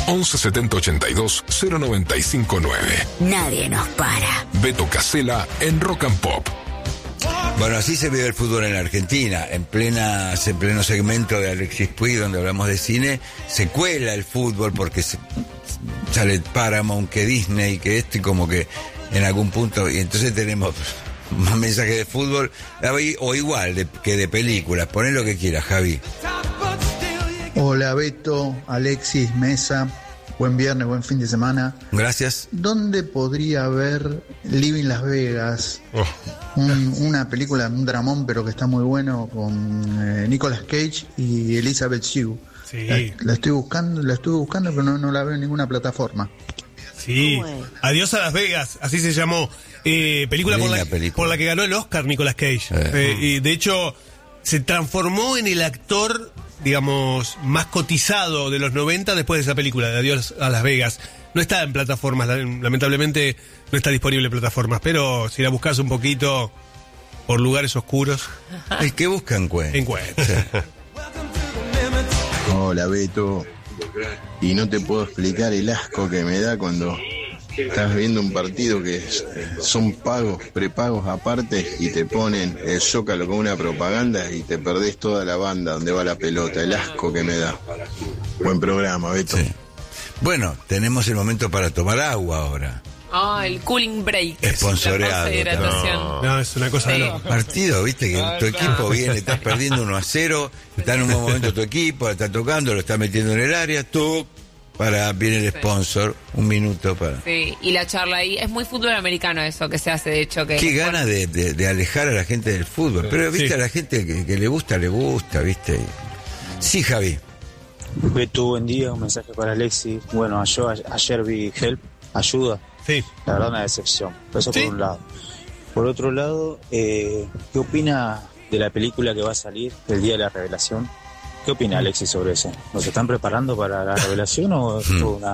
11 70 82 095 9. Nadie nos para. Beto Casella en Rock and Pop. Bueno, así se vive el fútbol en la Argentina. En pleno segmento de Alexis Puig, donde hablamos de cine, se cuela el fútbol porque sale Paramount, que Disney, que esto, y como que en algún punto, y entonces tenemos más mensajes de fútbol, o igual que de películas. Poné lo que quieras, Javi. Hola Beto, Alexis, Mesa, buen viernes, buen fin de semana. Gracias. ¿Dónde podría haber Living Las Vegas? Una película, un dramón, pero que está muy bueno, con Nicolas Cage y Elizabeth Shue. Sí. La estuve buscando, pero no la veo en ninguna plataforma. Sí, Adiós a Las Vegas, así se llamó. Película por la que ganó el Oscar Nicolas Cage. Y de hecho, se transformó en el actor, digamos, más cotizado de los 90 después de esa película, de Adiós a Las Vegas. No está en plataformas, lamentablemente no está disponible en plataformas, pero si la buscas un poquito por lugares oscuros. El que busca encuentra. Hola Beto, y no te puedo explicar el asco que me da cuando estás viendo un partido que son prepagos aparte, y te ponen el Zócalo con una propaganda y te perdés toda la banda donde va la pelota. El asco que me da. Buen programa, Beto. Sí. Bueno, tenemos el momento para tomar agua ahora. El cooling break. Esponsoreado. No, es una cosa de loco. Partido, viste, que tu equipo viene, estás perdiendo 1-0, está en un buen momento tu equipo, la está tocando, lo está metiendo en el área, viene el sponsor, un minuto para... Sí, y la charla ahí, es muy fútbol americano eso que se hace, de hecho. Qué ganas de alejar a la gente del fútbol, pero viste, a la gente que le gusta, viste. Sí, Javi. Beto, buen día, un mensaje para Alexis. Bueno, yo ayer vi Help, Ayuda. Sí. La verdad, una decepción. Eso ¿Sí? por un lado. Por otro lado, ¿qué opina de la película que va a salir el día de la revelación? ¿Qué opina Alexis sobre eso? ¿Nos están preparando para la revelación o es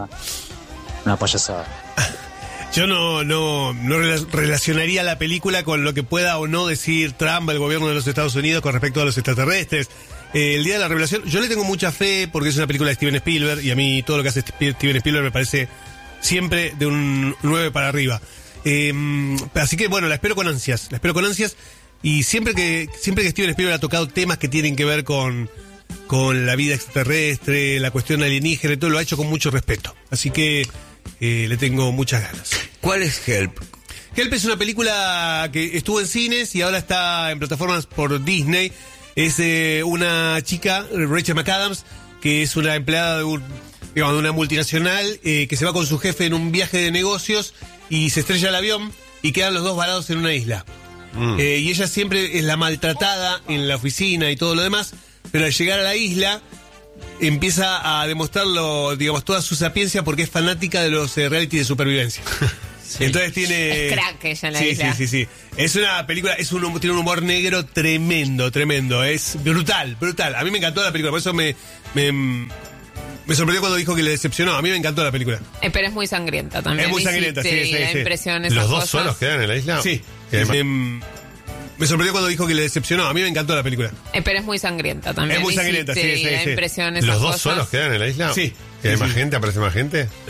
una payasada? Yo no relacionaría la película con lo que pueda o no decir Trump, el gobierno de los Estados Unidos, con respecto a los extraterrestres. El día de la revelación, yo le tengo mucha fe porque es una película de Steven Spielberg, y a mí todo lo que hace Steven Spielberg me parece siempre de un 9 para arriba. Así que bueno, la espero con ansias. Y siempre que Steven Spielberg ha tocado temas que tienen que ver con la vida extraterrestre, la cuestión alienígena y todo, lo ha hecho con mucho respeto. Así que le tengo muchas ganas. ¿Cuál es Help? Help es una película que estuvo en cines y ahora está en plataformas por Disney. Es una chica, Rachel McAdams, que es una empleada de una multinacional, que se va con su jefe en un viaje de negocios y se estrella el avión y quedan los dos varados en una isla. Y ella siempre es la maltratada en la oficina y todo lo demás, pero al llegar a la isla empieza a demostrarlo, digamos, toda su sapiencia porque es fanática de los reality de supervivencia. Sí. Entonces tiene... Es crack ella en la isla. Sí. Es una película, tiene un humor negro tremendo. Es brutal. A mí me encantó la película, por eso me sorprendió cuando dijo que le decepcionó. A mí me encantó la película. Pero es muy sangrienta también. Es muy sangrienta, sí. Impresión, ¿Los dos cosas solos quedan en la isla? Sí. Me sorprendió cuando dijo que le decepcionó. A mí me encantó la película. Pero es muy sangrienta también. Es muy sangrienta, sí. La impresión, ¿Los dos solos quedan en la isla? Sí. ¿Que hay más gente? ¿Aparece más gente?